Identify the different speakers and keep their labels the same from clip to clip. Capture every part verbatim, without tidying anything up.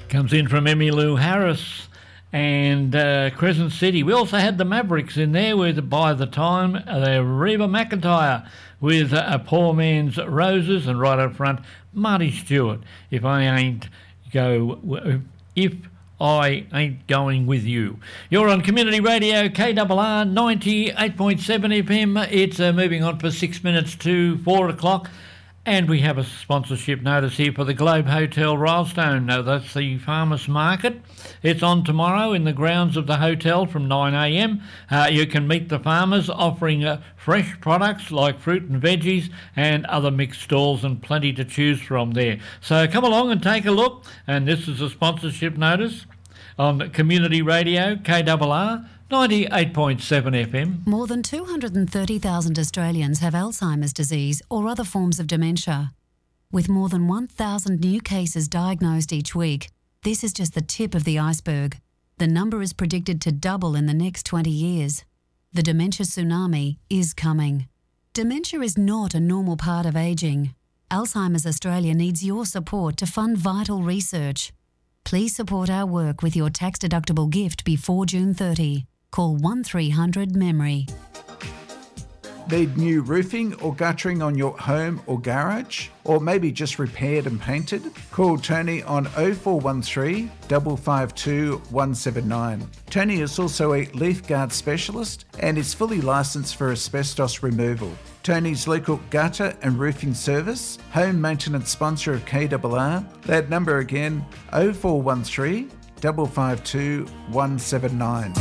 Speaker 1: Comes in from Emmylou Harris and uh, Crescent City. We also had the Mavericks in there with By the Time, uh, Reba McEntire with uh, A Poor Man's Roses, and right up front, Marty Stewart, If I Ain't Go... If I Ain't Going With You. You're on Community Radio, K R R ninety-eight point seven F M. It's uh, moving on for six minutes to four o'clock. And we have a sponsorship notice here for the Globe Hotel Rylstone. Now, that's the Farmers Market. It's on tomorrow in the grounds of the hotel from nine a m. Uh, you can meet the farmers offering uh, fresh products like fruit and veggies and other mixed stalls, and plenty to choose from there. So come along and take a look. And this is a sponsorship notice on Community Radio, K R R ninety-eight point seven F M.
Speaker 2: More than two hundred thirty thousand Australians have Alzheimer's disease or other forms of dementia. With more than one thousand new cases diagnosed each week, this is just the tip of the iceberg. The number is predicted to double in the next twenty years. The dementia tsunami is coming. Dementia is not a normal part of ageing. Alzheimer's Australia needs your support to fund vital research. Please support our work with your tax-deductible gift before June thirtieth. Call one three hundred memory.
Speaker 3: Need new roofing or guttering on your home or garage? Or maybe just repaired and painted? Call Tony on oh four one three, five five two, one seven nine. Tony is also a leaf guard specialist and is fully licensed for asbestos removal. Tony's local gutter and roofing service, home maintenance sponsor of K R R. That number again, oh four one three, five five two, one seven nine.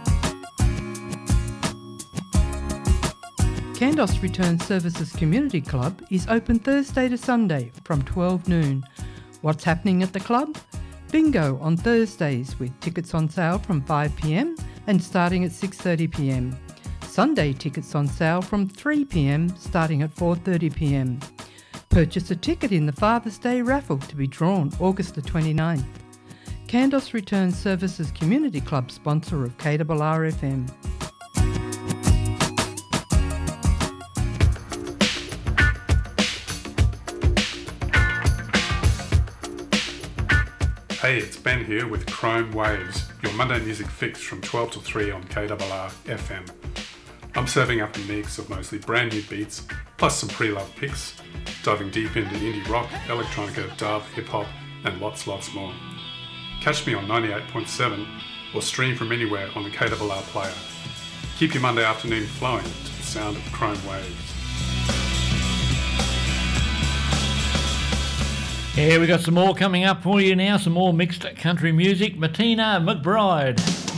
Speaker 4: Kandos Return Services Community Club is open Thursday to Sunday from twelve noon. What's happening at the club? Bingo on Thursdays with tickets on sale from five p m and starting at six thirty p m. Sunday tickets on sale from three p m starting at four thirty p m. Purchase a ticket in the Father's Day raffle to be drawn August the twenty-ninth. Kandos Return Services Community Club sponsor of K R R F M.
Speaker 5: Hey, it's Ben here with Chrome Waves, your Monday music fix from twelve to three on K R R F M. I'm serving up a mix of mostly brand new beats, plus some pre-loved picks, diving deep into indie rock, electronica, dub, hip-hop, and lots, lots more. Catch me on ninety-eight point seven or stream from anywhere on the K R R player. Keep your Monday afternoon flowing to the sound of Chrome Waves.
Speaker 1: Yeah, we got some more coming up for you now, some more mixed country music. Martina McBride.